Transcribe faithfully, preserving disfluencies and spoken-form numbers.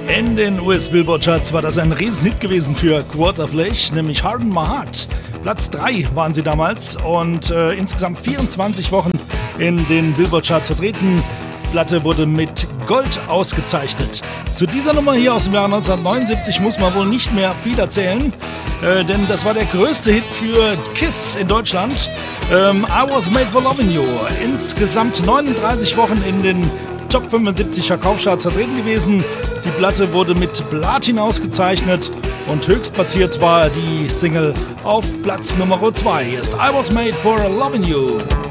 In den U S-Billboard-Charts war das ein Riesenhit gewesen für Quarterflash, nämlich Harden My Heart. Platz drei waren sie damals und äh, insgesamt vierundzwanzig Wochen in den Billboard-Charts vertreten. Die Platte wurde mit Gold ausgezeichnet. Zu dieser Nummer hier aus dem Jahr neunzehnhundertneunundsiebzig muss man wohl nicht mehr viel erzählen, äh, denn das war der größte Hit für Kiss in Deutschland. Ähm, I Was Made for Loving You. Insgesamt neununddreißig Wochen in den Top fünfundsiebzig Verkaufscharts vertreten gewesen. Die Platte wurde mit Platin ausgezeichnet und höchstplatziert war die Single auf Platz Nummer zwei. Hier ist I Was Made for Loving You.